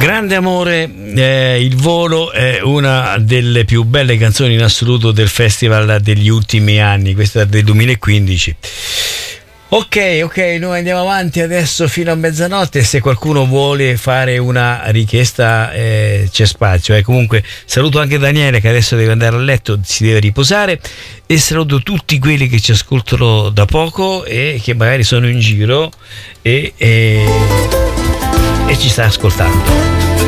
Grande amore, il volo è una delle più belle canzoni in assoluto del festival degli ultimi anni, questa è del 2015. Ok, noi andiamo avanti adesso fino a mezzanotte. Se qualcuno vuole fare una richiesta c'è spazio. Comunque saluto anche Daniele che adesso deve andare a letto, si deve riposare, e saluto tutti quelli che ci ascoltano da poco e che magari sono in giro e ci sta ascoltando.